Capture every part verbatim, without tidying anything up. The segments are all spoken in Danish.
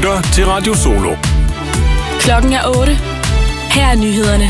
lytter til Radio Solo. Klokken er otte. Her er nyhederne.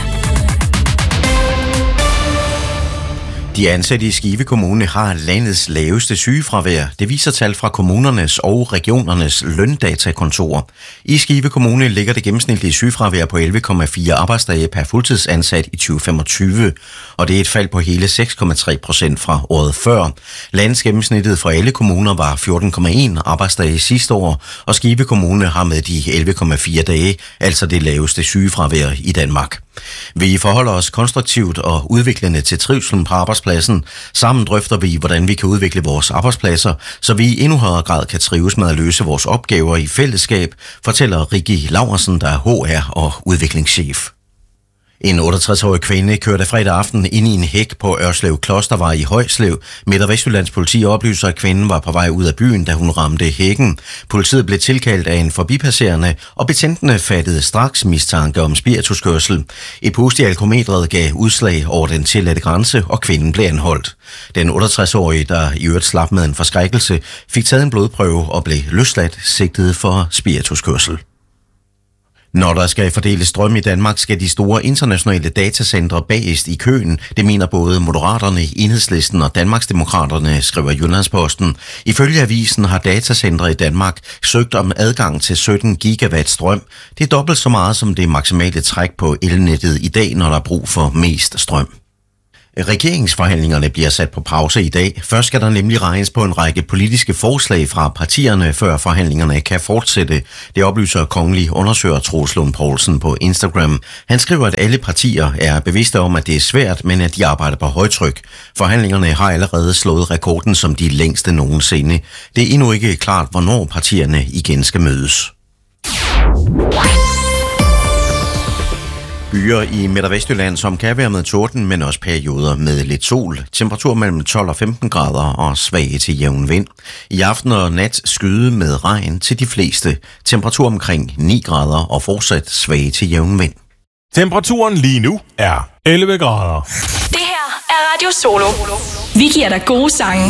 De ansatte i Skive Kommune har landets laveste sygefravær. Det viser tal fra kommunernes og regionernes løndatakontorer. I Skive Kommune ligger det gennemsnitlige sygefravær på elleve komma fire arbejdsdage per fuldtidsansat i tyve femogtyve, og det er et fald på hele seks komma tre procent fra året før. Landsgennemsnittet for alle kommuner var fjorten komma en arbejdsdage sidste år, og Skive Kommune har med de elleve komma fire dage, altså det laveste sygefravær i Danmark. Vi forholder os konstruktivt og udviklende til trivselen på arbejdspladsen. Sammen drøfter vi, hvordan vi kan udvikle vores arbejdspladser, så vi i endnu højere grad kan trives med at løse vores opgaver i fællesskab, fortæller Rikke Laursen, der er H R- og udviklingschef. En otteogtres-årig kvinde kørte fredag aften ind i en hæk på Ørslev Klostervej i Højslev. Midt- og Vestjyllands politi oplyser, at kvinden var på vej ud af byen, da hun ramte hækken. Politiet blev tilkaldt af en forbipasserende, og betjentene fattede straks mistanke om spirituskørsel. Et pust i alkometret gav udslag over den tilladte grænse, og kvinden blev anholdt. Den otteogtres-årige, der i øvrigt slap med en forskrækkelse, fik taget en blodprøve og blev løsladt sigtet for spirituskørsel. Når der skal fordeles strøm i Danmark, skal de store internationale datacentre bagest i køen. Det mener både Moderaterne, Enhedslisten og Danmarksdemokraterne, skriver Jyllandsposten. Ifølge avisen har datacentre i Danmark søgt om adgang til sytten gigawatt strøm. Det er dobbelt så meget som det maksimale træk på elnettet i dag, når der er brug for mest strøm. Regeringsforhandlingerne bliver sat på pause i dag. Først skal der nemlig regnes på en række politiske forslag fra partierne, før forhandlingerne kan fortsætte. Det oplyser kongelig undersøger Troels Lund Poulsen på Instagram. Han skriver, at alle partier er bevidste om, at det er svært, men at de arbejder på højtryk. Forhandlingerne har allerede slået rekorden som de længste nogensinde. Det er endnu ikke klart, hvornår partierne igen skal mødes. Byer i Midt- og Vestjylland, som kan være med torden, men også perioder med lidt sol. Temperatur mellem tolv og femten grader og svag til jævn vind. I aften og nat skyde med regn til de fleste. Temperatur omkring ni grader og fortsat svag til jævn vind. Temperaturen lige nu er elleve grader. Det her er Radio Solo. Vi giver dig gode sange.